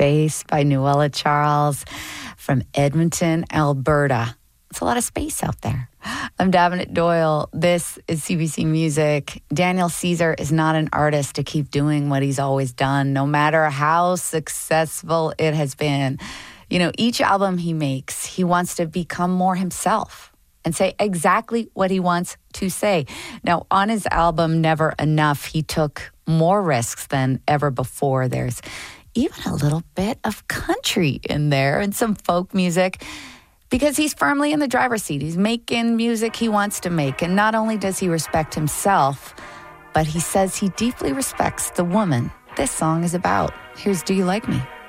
Space by Nuala Charles from Edmonton, Alberta. It's a lot of space out there. I'm Davenant Doyle. This is CBC Music. Daniel Caesar is not an artist to keep doing what he's always done, no matter how successful it has been. You know, each album he makes, he wants to become more himself and say exactly what he wants to say. Now, on his album, Never Enough, he took more risks than ever before. There's even a little bit of country in there and some folk music because he's firmly in the driver's seat. He's making music he wants to make. And not only does he respect himself, but he says he deeply respects the woman this song is about. Here's Do You Like Me?